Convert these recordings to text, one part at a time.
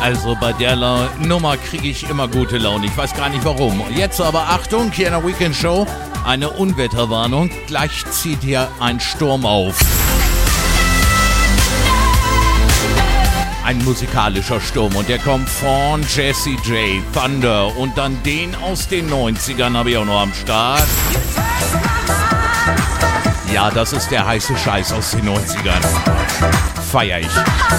Also bei der Nummer kriege ich immer gute Laune. Ich weiß gar nicht warum. Jetzt aber Achtung, hier in der Weekend Show eine Unwetterwarnung. Gleich zieht hier ein Sturm auf. Ein musikalischer Sturm und der kommt von Jesse J, Thunder und dann den aus den 90ern habe ich auch noch am Start. Ja, das ist der heiße Scheiß aus den 90ern. Feier ich.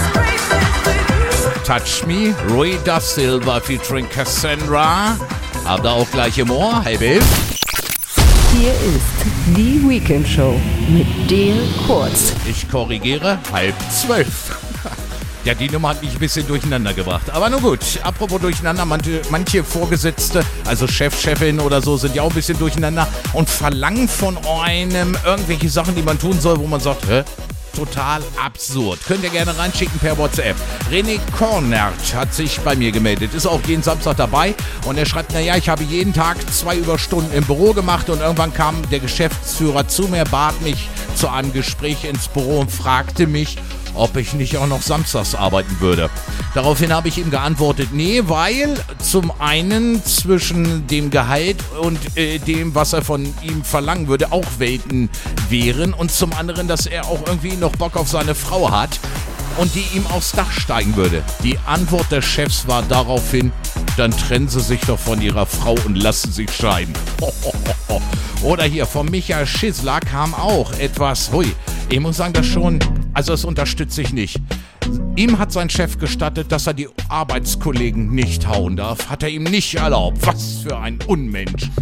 Touch Me, Rui da Silva featuring Cassandra. Habt ihr auch gleich im Ohr? Hey, Babe. Hier ist die Weekend Show mit dir Kurz. Ich korrigiere, 11:30. Ja, die Nummer hat mich ein bisschen durcheinander gebracht. Aber nun gut, apropos durcheinander, manche Vorgesetzte, also Chef, Chefin oder so, sind ja auch ein bisschen durcheinander und verlangen von einem irgendwelche Sachen, die man tun soll, wo man sagt, hä? Total absurd. Könnt ihr gerne reinschicken per WhatsApp. René Kornert hat sich bei mir gemeldet, ist auch jeden Samstag dabei und er schreibt, naja, ich habe jeden Tag 2 Überstunden im Büro gemacht und irgendwann kam der Geschäftsführer zu mir, bat mich zu einem Gespräch ins Büro und fragte mich, ob ich nicht auch noch samstags arbeiten würde. Daraufhin habe ich ihm geantwortet, nee, weil zum einen zwischen dem Gehalt und dem, was er von ihm verlangen würde, auch Welten wären und zum anderen, dass er auch irgendwie noch Bock auf seine Frau hat und die ihm aufs Dach steigen würde. Die Antwort des Chefs war daraufhin, dann trennen sie sich doch von ihrer Frau und lassen sich scheiden. Oder hier von Michael Schissler kam auch etwas, ich muss sagen, das unterstütze ich nicht. Ihm hat sein Chef gestattet, dass er die Arbeitskollegen nicht hauen darf. Hat er ihm nicht erlaubt. Was für ein Unmensch.